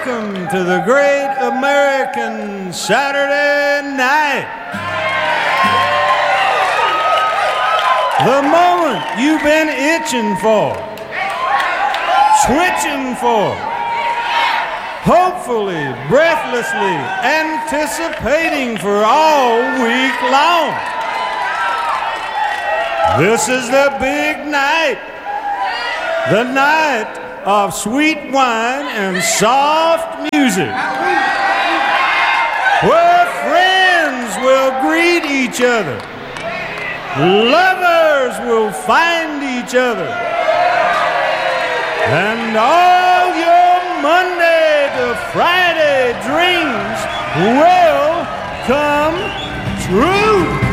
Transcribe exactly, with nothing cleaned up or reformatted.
welcome to the great American Saturday night. The moment you've been itching for, switching for, hopefully, breathlessly anticipating for all week long. This is the big night, the night of sweet wine and soft music, where friends will greet each other, lovers will find each other, and all your Monday to Friday dreams will come true.